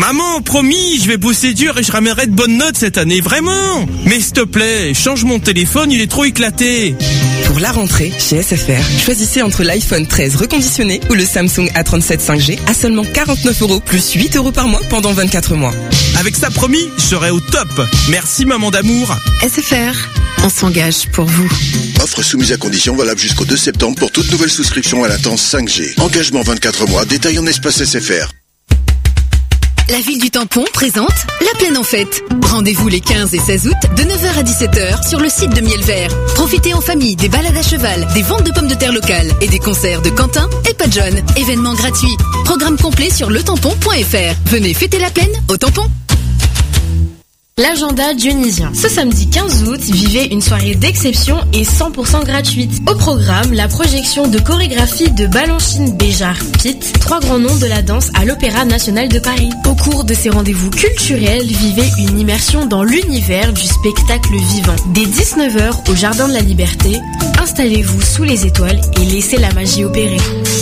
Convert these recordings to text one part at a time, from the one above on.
Maman, promis, je vais bosser dur et je ramènerai de bonnes notes cette année, vraiment. Mais s'il te plaît, change mon téléphone, il est trop éclaté. Pour la rentrée, chez SFR, choisissez entre l'iPhone 13 reconditionné ou le Samsung A37 5G à seulement 49 € plus 8 € par mois pendant 24 mois. Avec ça, promis, je serai au top. Merci maman d'amour. SFR, on s'engage pour vous. Offre soumise à condition valable jusqu'au 2 septembre pour toute nouvelle souscription à latence 5G. Engagement 24 mois, détail en espace SFR. La ville du Tampon présente La Plaine en Fête. Rendez-vous les 15 et 16 août de 9h à 17h sur le site de Miel Vert. Profitez en famille des balades à cheval, des ventes de pommes de terre locales et des concerts de Quentin et Pat John. Événement gratuit. Programme complet sur letampon.fr. Venez fêter la Plaine au Tampon. L'agenda dionysien. Ce samedi 15 août, vivez une soirée d'exception et 100% gratuite. Au programme, la projection de chorégraphie de Balanchine Béjar Pitt, 3 grands noms de la danse à l'Opéra National de Paris. Au cours de ces rendez-vous culturels, vivez une immersion dans l'univers du spectacle vivant. Dès 19h au Jardin de la Liberté, installez-vous sous les étoiles et laissez la magie opérer.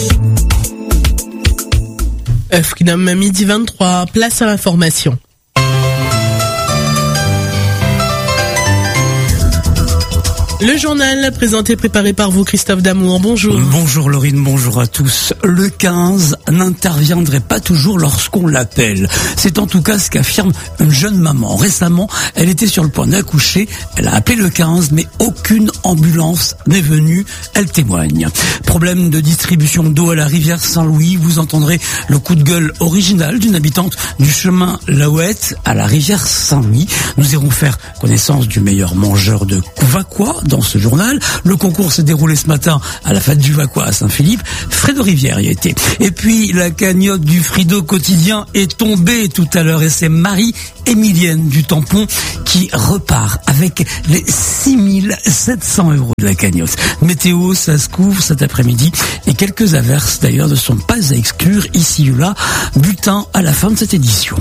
Freedom, midi 23, place à l'information. Le journal présenté et préparé par vous, Christophe Damour. Bonjour. Bonjour Laurine, bonjour à tous. Le 15 n'interviendrait pas toujours lorsqu'on l'appelle. C'est en tout cas ce qu'affirme une jeune maman. Récemment, elle était sur le point d'accoucher. Elle a appelé le 15, mais aucune ambulance n'est venue. Elle témoigne. Problème de distribution d'eau à la rivière Saint-Louis. Vous entendrez le coup de gueule original d'une habitante du chemin Laouette à la rivière Saint-Louis. Nous irons faire connaissance du meilleur mangeur de Vacquois dans ce journal. Le concours s'est déroulé ce matin à la fête du Vacquois à Saint-Philippe. Fredo Rivière y était. Et puis, la cagnotte du Frido quotidien est tombée tout à l'heure et c'est Marie-Émilienne du Tampon qui repart avec les 6700 € de la cagnotte. Météo, ça se couvre cet après-midi et quelques averses d'ailleurs ne sont pas à exclure ici ou là. Butin à la fin de cette édition.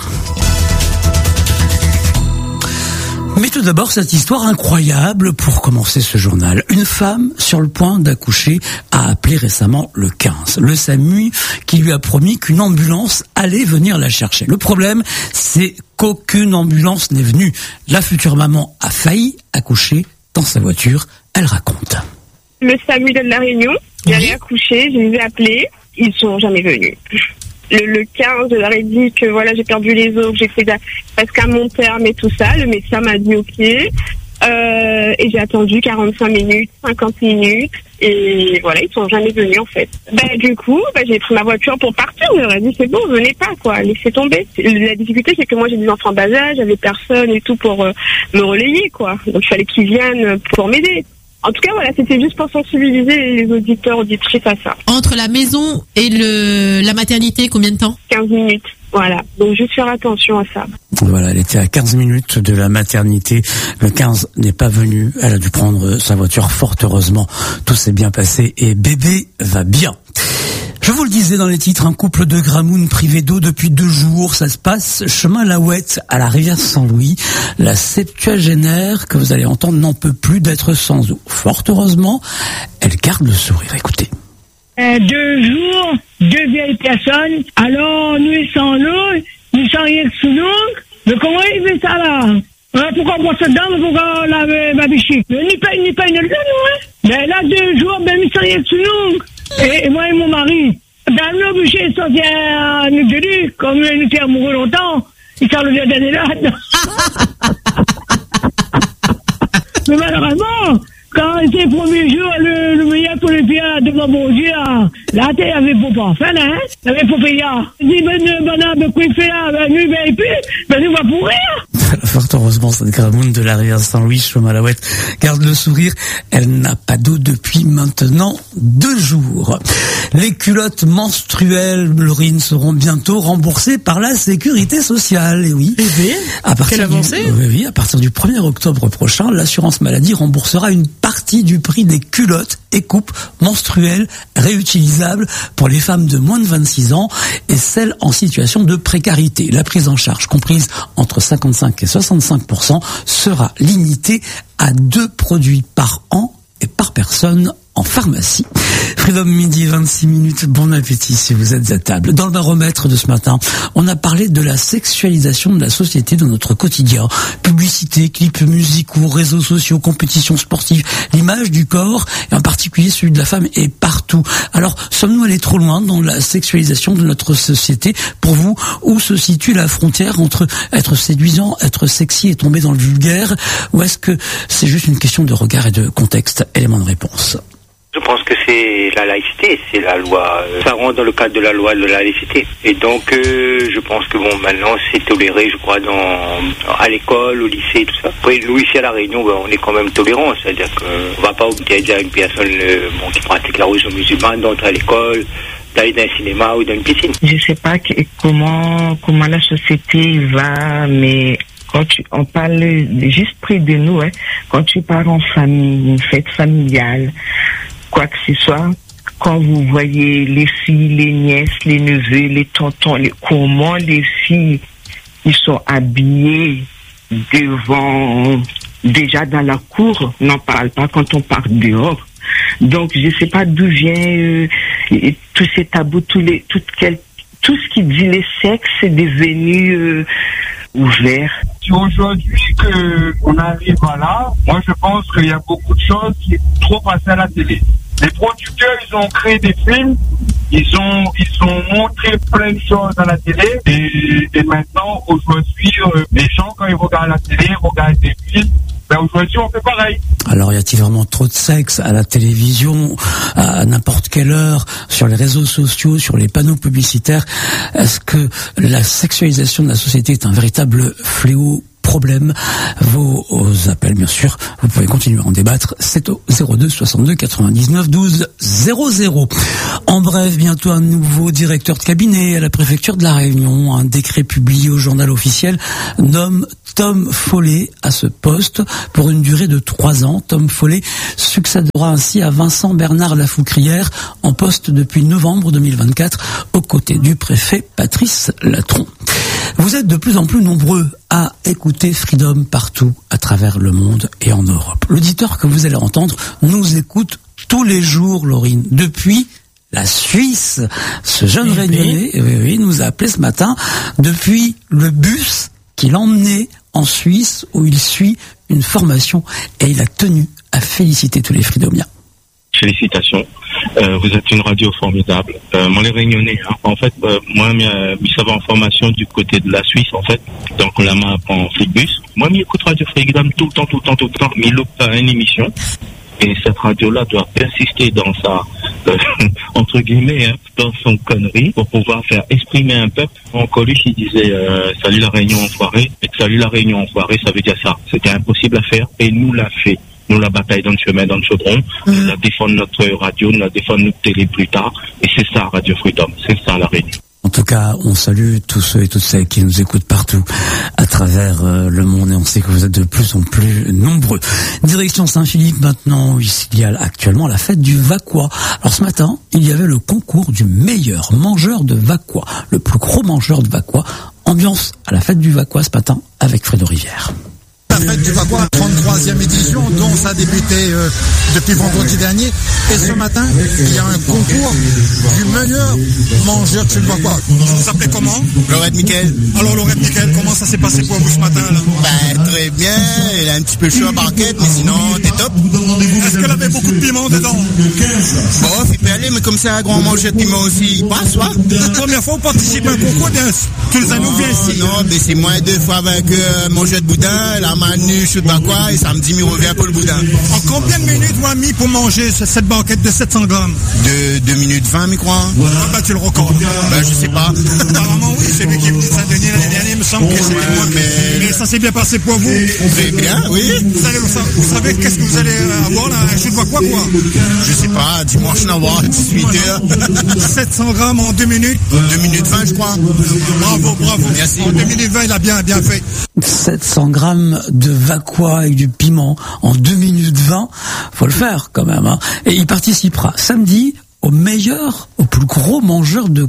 Mais tout d'abord, cette histoire incroyable pour commencer ce journal. Une femme sur le point d'accoucher a appelé récemment le 15. Le SAMU qui lui a promis qu'une ambulance allait venir la chercher. Le problème, c'est qu'aucune ambulance n'est venue. La future maman a failli accoucher dans sa voiture. Elle raconte. Le SAMU de La Réunion, j'allais accoucher, je les ai appelés, ils sont jamais venus. Le 15, je leur ai dit que voilà, j'ai perdu les os, que j'ai fait presque à mon terme et tout ça. Le médecin m'a dit ok. Et j'ai attendu 45 minutes, 50 minutes. Et voilà, ils sont jamais venus en fait. Du coup, j'ai pris ma voiture pour partir. Je leur ai dit c'est bon, venez pas quoi, laissez tomber. La difficulté c'est que moi j'ai des enfants bas âge, j'avais personne et tout pour me relayer quoi. Donc il fallait qu'ils viennent pour m'aider. En tout cas, voilà, c'était juste pour sensibiliser les auditeurs, auditrices à ça. Entre la maison et la maternité, combien de temps ? 15 minutes, voilà. Donc, juste faire attention à ça. Voilà, elle était à 15 minutes de la maternité. Le 15 n'est pas venu. Elle a dû prendre sa voiture, fort heureusement. Tout s'est bien passé et bébé va bien. Je vous le disais dans les titres, un couple de Gramoun privé d'eau depuis 2 jours. Ça se passe chemin Laouette à la rivière Saint-Louis. La septuagénaire que vous allez entendre n'en peut plus d'être sans eau. Fort heureusement, elle garde le sourire. Écoutez. 2 jours, 2 vieilles personnes. Alors, nous sans l'eau, nous sans rien sous nous. Mais comment il fait ça là? Pourquoi on se donne, pourquoi on lave ma bichique? Ni pas une leçon, hein? Mais là, 2 jours, nous sans rien sous nous. Et moi et mon mari, dans nos bouchées, ça vient nous guérir, comme nous étions amoureux longtemps, ils s'en reviennent d'aller là. Mais malheureusement, quand c'était le premier jour, le meilleur pour le pire devant mon Dieu, là, il y avait pour pas faire, hein? Il y avait pour payer. Il dit, ben, quoi il fait là? Nous, nous va pourrir. Fort heureusement, cette Gramoun de la rivière Saint-Louis, chemin Laouette, garde le sourire. Elle n'a pas d'eau depuis maintenant 2 jours. Les culottes menstruelles, Laurine, seront bientôt remboursées par la Sécurité sociale. Et oui. Quelle avancée? Oui, à partir du 1er octobre prochain, l'assurance maladie remboursera une partie du prix des culottes et coupes menstruelles réutilisables pour les femmes de moins de 26 ans et celles en situation de précarité. La prise en charge, comprise entre 55 et 65%, sera limitée à 2 produits par an et par personne en pharmacie. Freedom midi 26 minutes, bon appétit si vous êtes à table. Dans le baromètre de ce matin, on a parlé de la sexualisation de la société dans notre quotidien. Publicité, clips musicaux, réseaux sociaux, compétitions sportives, l'image du corps, et en particulier celui de la femme, est partout. Alors, sommes-nous allés trop loin dans la sexualisation de notre société? Pour vous, où se situe la frontière entre être séduisant, être sexy et tomber dans le vulgaire? Ou est-ce que c'est juste une question de regard et de contexte? Élément de réponse. Je pense que c'est la laïcité, c'est la loi. Ça rentre dans le cadre de la loi de la laïcité. Et donc, je pense que bon, maintenant, c'est toléré, je crois, à l'école, au lycée, tout ça. Après, nous, ici à La Réunion, on est quand même tolérants. C'est-à-dire qu'on va pas obliger à une personne qui pratique la religion musulmane d'entrer à l'école, d'aller dans un cinéma ou dans une piscine. Je sais pas comment la société va, mais on parle juste près de nous, quand tu pars en famille, une fête familiale, quoi que ce soit, quand vous voyez les filles, les nièces, les neveux, les tontons, comment les filles, ils sont habillés devant, déjà dans la cour, on n'en parle pas quand on part dehors. Donc, je sais pas d'où vient tous ces tabous, tout ce qui dit les sexes est devenu ouvert. C'est aujourd'hui qu'on arrive à là. Moi, je pense qu'il y a beaucoup de choses qui sont trop passées à la télé. Les producteurs, ils ont créé des films, ils ont montré plein de choses à la télé, et maintenant, aujourd'hui, les gens, quand ils regardent la télé, ils regardent des films. Ben aujourd'hui, on fait pareil. Alors, y a-t-il vraiment trop de sexe à la télévision, à n'importe quelle heure, sur les réseaux sociaux, sur les panneaux publicitaires? Est-ce que la sexualisation de la société est un véritable fléau? Problème, vos appels, bien sûr, vous pouvez continuer à en débattre, c'est au 02 62 99 12 00. En bref, bientôt un nouveau directeur de cabinet à la préfecture de La Réunion. Un décret publié au journal officiel nomme Tom Follet à ce poste pour une durée de 3 ans. Tom Follet succédera ainsi à Vincent Bernard Lafoucrière, en poste depuis novembre 2024, aux côtés du préfet Patrice Latron. Vous êtes de plus en plus nombreux à écouter Freedom partout à travers le monde et en Europe. L'auditeur que vous allez entendre nous écoute tous les jours, Laurine, depuis la Suisse. Ce jeune Réunionnais nous a appelé ce matin depuis le bus qu'il emmenait en Suisse où il suit une formation, et il a tenu à féliciter tous les Freedomiens. Félicitations. Vous êtes une radio formidable. Moi, les Réunionnais, en fait, moi, je suis en formation du côté de la Suisse, en fait. Donc, là, je prends Flixbus. Moi, je écoute Radio Freedom tout le temps. Mais il a une émission. Et cette radio-là doit persister dans sa, entre guillemets, dans son connerie, pour pouvoir faire exprimer un peuple. En Coluche, il disait, salut la Réunion enfoirée. Et salut la Réunion enfoirée, ça veut dire ça. C'était impossible à faire. Et nous l'a fait. Nous la bataille dans le chemin, dans le chaudron, nous la défendre notre radio, nous la défendre notre télé plus tard, et c'est ça Radio Freedom, c'est ça la Réunion. En tout cas, on salue tous ceux et toutes celles qui nous écoutent partout à travers le monde, et on sait que vous êtes de plus en plus nombreux. Direction Saint-Philippe maintenant, il y a actuellement la fête du Vacois. Alors ce matin, il y avait le concours du meilleur mangeur de Vacois, le plus gros mangeur de Vacois. Ambiance à la fête du Vacois ce matin avec Fredo Rivière. La fête du Vacois, 33e édition, dont ça a débuté depuis vendredi dernier. Et ce matin, il y a un concours du meilleur mangeur de chez le Vacois. Vous vous appelez comment? Laurette Mickaël. Alors Laurette Mickaël, comment ça s'est passé pour vous ce matin là? Très bien, il a un petit peu chaud à barquette, mais sinon t'es top. Est-ce qu'elle avait beaucoup de piment dedans? Bon, il peut aller, mais comme c'est un grand manger de piment aussi, il passe, quoi. La première fois, vous participez à un concours tous les années, vient ici? Non, mais c'est moins 2 fois avec manger de boudin, la manu, je sais pas quoi, et samedi, il revient pour le boudin. En combien de minutes vous avez mis pour manger cette banquette de 700 grammes? De 2 minutes 20, je crois. Ah bah tu le recordes. Bah je sais pas. Apparemment oui, c'est lui qui est venu de Saint-Denis l'année dernière, il me semble que c'était moi. Mais ça s'est bien passé pour vous? Très bien, oui. Vous savez qu'est-ce que vous allez avoir là? Un chou de Vacois quoi? Je sais pas, dimanche on va avoir 18h. 700 grammes en 2 minutes? 2 minutes 20 je crois. Bravo. Merci. En 2 minutes 20 il a bien fait. 700 grammes de Vacois avec du piment en 2 minutes 20, faut le faire quand même. Hein. Et il participera samedi au plus gros mangeur de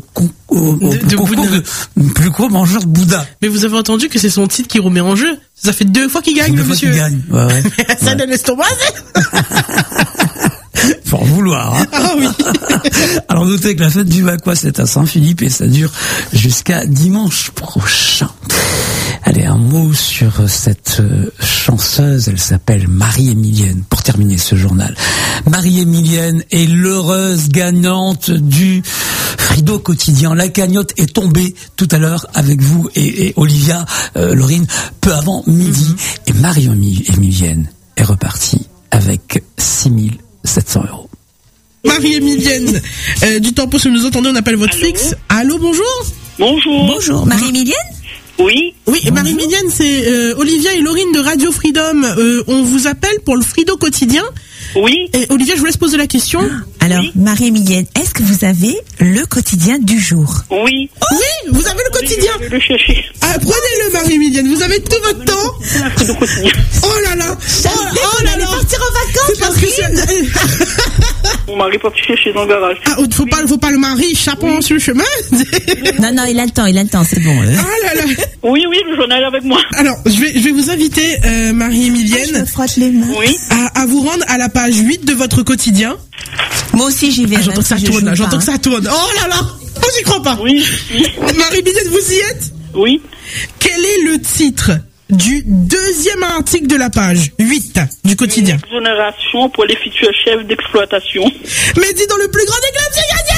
plus gros mangeur de boudin. Mais vous avez entendu que c'est son titre qui remet en jeu? Ça fait 2 fois qu'il gagne, le monsieur. Qu'il gagne. Ouais. Ça donne l'estomac. Faut en vouloir. Hein. Ah oui. Alors notez que la fête du Vacquois, c'est à Saint-Philippe et ça dure jusqu'à dimanche prochain. Allez, un mot sur cette chanceuse, elle s'appelle Marie-Émilienne, pour terminer ce journal. Marie-Émilienne est l'heureuse gagnante du Frido quotidien. La cagnotte est tombée tout à l'heure avec vous et Olivia, Laurine, peu avant midi. Et Marie-Émilienne est repartie avec 6 700 €. Marie-Émilienne, du temps pour si vous nous entendez, on appelle votre fixe. Allô, bonjour. Bonjour. Marie-Émilienne? Oui, et Marie-Émilienne, c'est Olivia et Laurine de Radio Freedom. On vous appelle pour le Frido quotidien. Oui. Et Olivia, je vous laisse poser la question. Alors, Marie-Émilienne, est-ce que vous avez le quotidien du jour? Oui. Oui, vous avez le quotidien. Je vais le chercher. Ah, prenez-le, Marie-Émilienne. Vous avez tout votre temps. Oh là là. Oh là là. Partir en vacances, c'est parce que Mon mari est parti chercher dans le garage. Ah, faut pas le mari chapon sur le chemin. Non, il a le temps, c'est bon. Ah là là. Oui, le journal est avec moi. Alors, je vais vous inviter, Marie-Émilienne. Je me frotte les mains. Oui. À vous rendre à la page 8 de votre quotidien. Moi aussi, j'y vais. J'entends que ça tourne, j'entends que ça tourne. Oh là là. Oh, j'y crois pas. Oui. Marie-Émilienne, vous y êtes? Oui. Quel est le titre du deuxième article de la page 8 du quotidien? Exonération pour les futurs chefs d'exploitation. Mais dis dans le plus grand éclat, c'est gagné!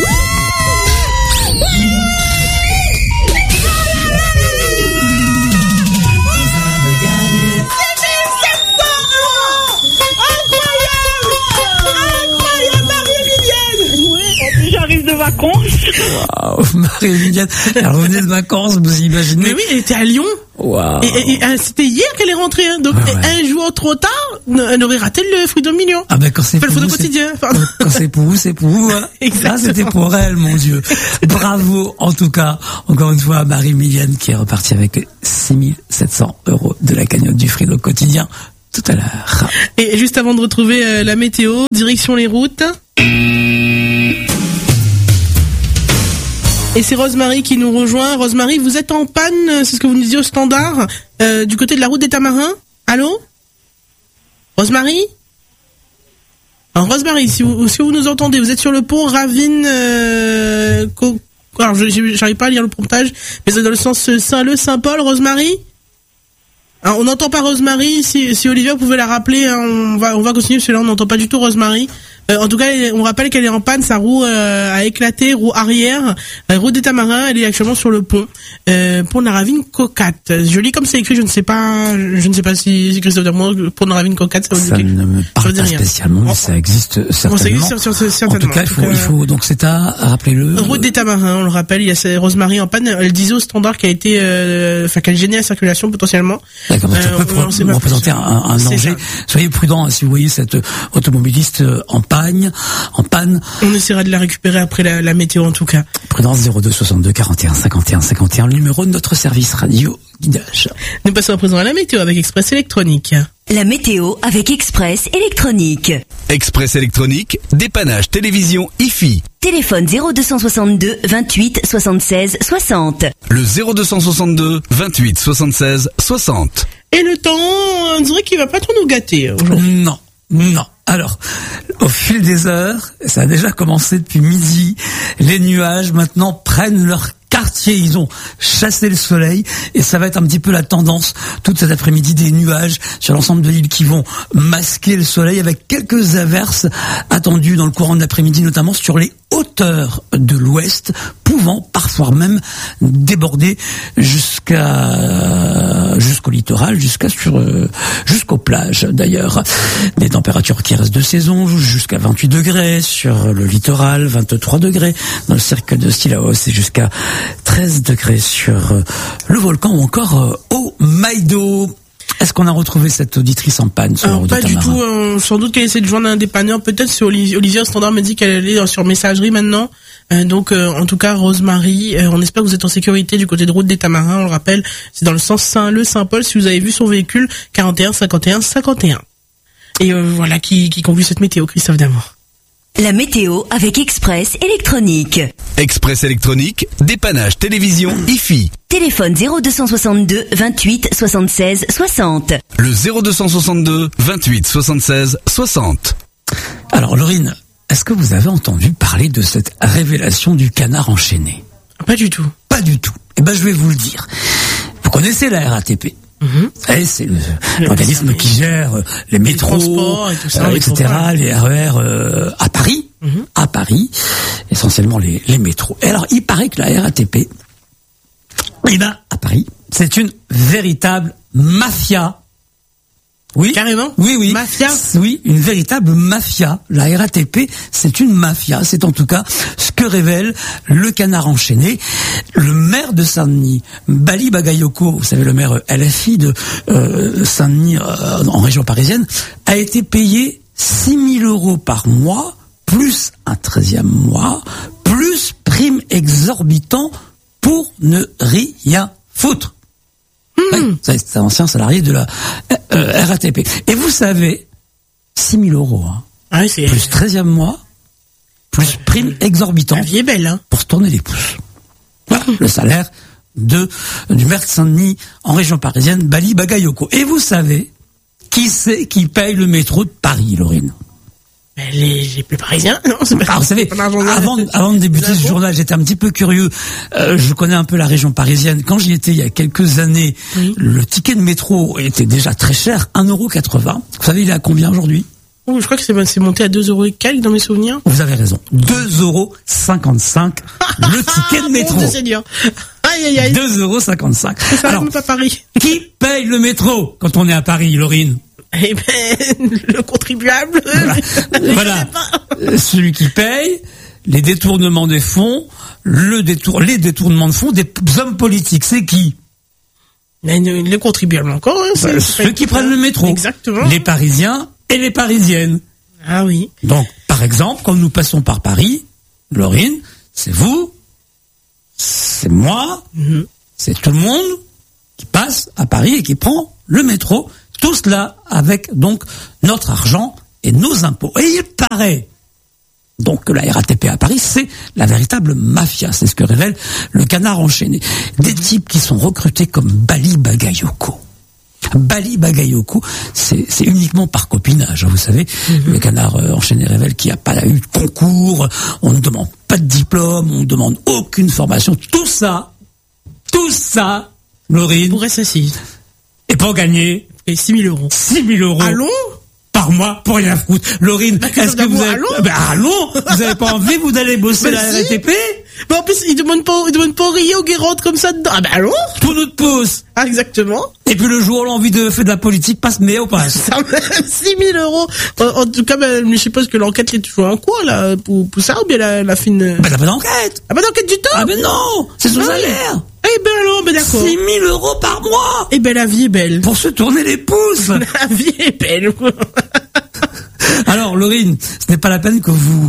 J'arrive de vacances. Waouh, Marie-Émilienne, elle revenait de vacances, vous imaginez? Mais oui, elle était à Lyon. Waouh. Et c'était hier qu'elle est rentrée, hein. Donc un jour trop tard, elle aurait raté le Freedom Million. Ah ben quand c'est pour le vous, quotidien. Quand c'est pour vous, c'est pour vous. Hein. Là, c'était pour elle, mon Dieu. Bravo, en tout cas, encore une fois, à Marie-Émilienne qui est repartie avec 6 700 € de la cagnotte du Frido quotidien tout à l'heure. Et juste avant de retrouver la météo, direction les routes. Et c'est Rosemary qui nous rejoint. Rosemary, vous êtes en panne, c'est ce que vous nous disiez au standard, du côté de la route des Tamarins. Allô? Rosemary? Alors Rosemary, si vous nous entendez, vous êtes sur le pont Ravine... alors j'arrive pas à lire le promptage, mais c'est dans le sens Saint-Leu, Saint-Paul, Rosemary? Alors, on n'entend pas Rosemary, si Olivia pouvait la rappeler, hein, on va continuer, parce que là on n'entend pas du tout Rosemary. En tout cas, on rappelle qu'elle est en panne, sa roue a éclaté, roue arrière, roue des Tamarins, elle est actuellement sur le pont, pont de la Ravine Coquate. Je lis comme c'est écrit, je ne sais pas si Christophe Damour, pont de la Ravine Coquate, ça ne me parle pas spécialement, mais ça existe certainement. Ça existe certainement. En tout cas, il faut donc c'est à, rappelez-le. Route des Tamarins, on le rappelle, il y a Rosemary en panne, elle disait au standard qu'elle était, qu'elle gênait la circulation potentiellement. D'accord, donc ça peut représenter un danger. Soyez prudents si vous voyez cette automobiliste en panne. On essaiera de la récupérer après la météo en tout cas. Prudence 02 62 41 51 51, le numéro de notre service radio guidage. Nous passons à présent à la météo avec Express Électronique. La météo avec Express Électronique. Express Électronique, dépannage télévision IFI. Téléphone 0262 28 76 60. Le 0262 28 76 60. Et le temps, on dirait qu'il va pas trop nous gâter aujourd'hui. Non. Alors, au fil des heures, ça a déjà commencé depuis midi, les nuages maintenant prennent leur quartier, ils ont chassé le soleil et ça va être un petit peu la tendance toute cet après-midi, des nuages sur l'ensemble de l'île qui vont masquer le soleil avec quelques averses attendues dans le courant de l'après-midi, notamment sur les hauteurs de l'ouest, pouvant parfois même déborder jusqu'au littoral, jusqu'aux plages d'ailleurs. Des températures qui restent de saison, jusqu'à 28 degrés sur le littoral, 23 degrés dans le cercle de Stillaos et jusqu'à 13 degrés sur le volcan ou encore au Maïdo. Est-ce qu'on a retrouvé cette auditrice en panne sur la route Pas du tout, sans doute qu'elle essaie de joindre un dépanneur, peut-être c'est Olivia Standard me dit qu'elle est sur messagerie maintenant. Donc en tout cas Rosemary, on espère que vous êtes en sécurité du côté de route des Tamarins, on le rappelle, c'est dans le sens Saint-Leu, Saint-Paul, si vous avez vu son véhicule 41 51 51. Et voilà qui conclut cette météo, Christophe Damour. La météo avec Express Électronique. Express Électronique, dépannage télévision IFI. Téléphone 0262 28 76 60. Le 0262 28 76 60. Alors, Laurine, est-ce que vous avez entendu parler de cette révélation du canard enchaîné? Pas du tout. Pas du tout. Eh ben, je vais vous le dire. Vous connaissez la RATP? C'est l'organisme qui gère les métros, et tout ça, etc., les RER à Paris, à Paris, essentiellement les métros. Et alors, il paraît que la RATP, à Paris, c'est une véritable mafia. Oui. Carrément? Oui. Mafia? Oui, une véritable mafia. La RATP, c'est une mafia. C'est en tout cas ce que révèle le canard enchaîné. Le maire de Saint-Denis, Bali Bagayoko, vous savez, le maire LFI de Saint-Denis en région parisienne, a été payé 6 000 € par mois, plus un 13e mois, plus prime exorbitant pour ne rien foutre. Oui, c'est un ancien salarié de la RATP. Et vous savez, 6 000 €, hein, plus 13e mois, plus prime exorbitant. La vie est belle, hein. Pour se tourner les pouces. Voilà, le salaire du maire de Saint-Denis en région parisienne, Bali Bagayoko. Et vous savez qui c'est qui paye le métro de Paris, Laurine? Les plus parisiens, non, c'est pas. Alors, vous savez, avant de débuter ce journal, j'étais un petit peu curieux. Je connais un peu la région parisienne. Quand j'y étais il y a quelques années, le ticket de métro était déjà très cher, 1,80 €. Vous savez, il est à combien aujourd'hui? Oh, je crois que c'est monté à 2 € et quelques dans mes souvenirs. Vous avez raison. 2,55 € le ticket de métro. Mon Seigneur. Aïe, aïe, aïe. 2,55 €. Ça alors, pas Paris. Qui paye le métro quand on est à Paris, Laurine? Eh ben, le contribuable. Voilà. Celui qui paye les détournements des fonds, les détournements de fonds des hommes politiques. C'est qui? Les contribuables encore. Hein, ceux qui prennent le métro. Exactement. Les Parisiens et les Parisiennes. Ah oui. Donc, par exemple, quand nous passons par Paris, Laurine, c'est vous, c'est moi, c'est tout le monde qui passe à Paris et qui prend le métro. Tout cela avec donc notre argent et nos impôts. Et il paraît donc que la RATP à Paris, c'est la véritable mafia. C'est ce que révèle le canard enchaîné. Des types qui sont recrutés comme Bali Bagayoko. Bali Bagayoko, c'est uniquement par copinage, vous savez. Le canard enchaîné révèle qu'il n'y a pas eu de concours, on ne demande pas de diplôme, on ne demande aucune formation. Tout ça, Laurine, pourrait s'assiser. Et pour gagner... Et 6 000 €. 6 000 € Allons par mois pour rien foutre. Laurine, est-ce que vous avez... allons vous avez pas envie, vous, d'aller bosser la RATP? Mais en plus, ils demandent pas Rio Guérande comme ça dedans. Ah ben allons. Tout notre pouce. Ah, exactement. Et puis le jour où l'envie de faire de la politique passe, mais au passe. 6 000 €. En tout cas, je suppose que l'enquête est toujours en cours, là, pour ça, ou bien la fin... Bah, t'as pas d'enquête. Ah, pas d'enquête du tout. Ah, ben non, c'est son salaire. Eh ben alors, ben d'accord. 6 000 € par mois. Eh ben la vie est belle. Pour se tourner les pouces. La vie est belle. Alors, Laurine, ce n'est pas la peine que vous,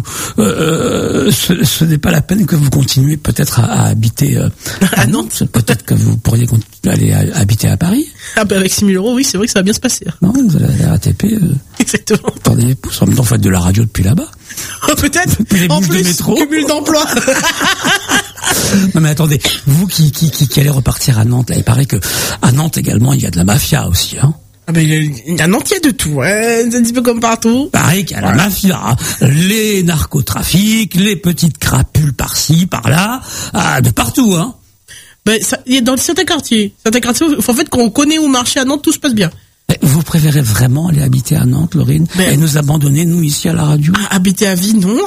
ce n'est pas la peine que vous continuez peut-être à habiter à Nantes. Peut-être que vous pourriez aller habiter à Paris. Ah ben avec 6 000 €, oui, c'est vrai que ça va bien se passer. Non, vous allez à la RATP. Exactement. Tournez les pouces. En même temps, vous faites de la radio depuis là-bas. Peut-être. Depuis les bouches de métro. Cumul d'emploi. Non mais attendez, vous qui allez repartir à Nantes, là, il paraît que à Nantes également il y a de la mafia aussi, hein. Ah ben il y a Nantes, il y a de tout, hein. C'est un petit peu comme partout. Pareil qu'il y a la mafia, hein. Les narcotrafics, les petites crapules par-ci, par-là, de partout, hein. Ben ça, il y a dans certains quartiers, en fait qu'on connaît où marcher à Nantes, tout se passe bien. Vous préférez vraiment aller habiter à Nantes, Laurine, et nous abandonner, nous, ici, à la radio? Habiter à vie, non.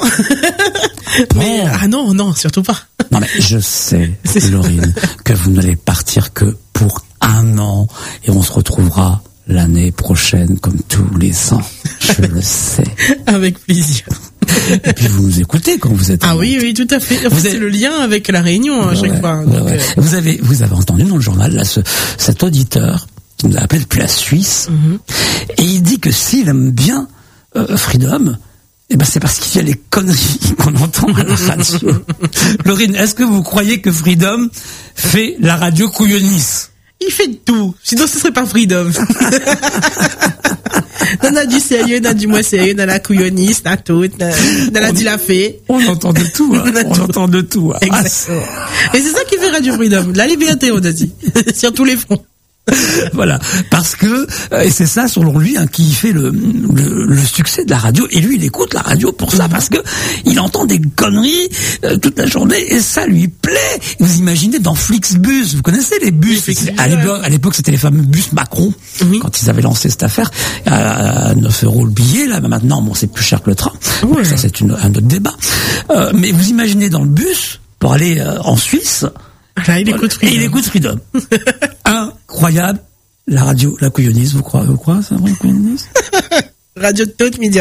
Mais, non, surtout pas. Non, mais je sais, Laurine, que vous n'allez partir que pour 1 an, et on se retrouvera l'année prochaine, comme tous les ans. Je le sais. Avec plaisir. Et puis vous nous écoutez quand vous êtes à Nantes. Oui, tout à fait. En fait, c'est le lien avec la Réunion, à chaque fois. Donc, Vous avez entendu dans le journal, là, cet auditeur, qui nous appelle depuis la Suisse, et il dit que s'il aime bien Freedom, eh ben c'est parce qu'il y a les conneries qu'on entend à la radio. Laurine, est-ce que vous croyez que Freedom fait la radio couillonnisse? Il fait de tout, sinon ce serait pas Freedom. On a du sérieux, on a du moins sérieux, on a la couillonniste, on a tout, on a du la fée. On entend de tout, hein. On entend de tout. Hein. Exactement. Et c'est ça qui fait Radio Freedom, la liberté, on a dit, sur tous les fronts. Voilà, parce que et c'est ça selon lui qui fait le succès de la radio. Et lui, il écoute la radio pour ça, parce que il entend des conneries toute la journée et ça lui plaît. Vous imaginez dans Flixbus, vous connaissez les bus, à l'époque c'était les fameux bus Macron, quand ils avaient lancé cette affaire à 9 € le billet. Là maintenant, bon, c'est plus cher que le train. Ouais. Ça c'est un autre débat. Mais vous imaginez dans le bus pour aller en Suisse. Là, il écoute Freedom. Et il écoute Freedom. Incroyable. La radio, la couillonnise, vous croyez, c'est vrai, couillonnise? Radio de toute média.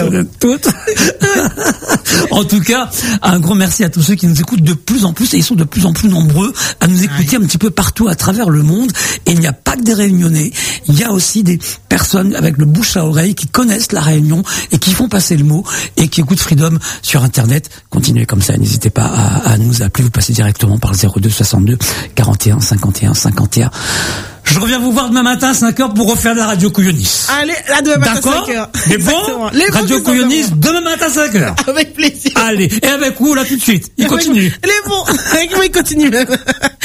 En tout cas, un grand merci à tous ceux qui nous écoutent de plus en plus, et ils sont de plus en plus nombreux à nous écouter un petit peu partout à travers le monde. Et il n'y a pas que des Réunionnais, il y a aussi des personnes avec le bouche à oreille qui connaissent la Réunion et qui font passer le mot et qui écoutent Freedom sur Internet. Continuez comme ça, n'hésitez pas à nous appeler, vous passez directement par le 02 62 41 51 51. Je reviens vous voir demain matin à 5h pour refaire de la radio Couillonnis. Allez, là demain matin à 5h. Mais bon, radio Couillonnis demain matin à 5h. Avec plaisir. Allez, et avec vous là tout de suite. Il continue. Les bons, avec moi il continue même.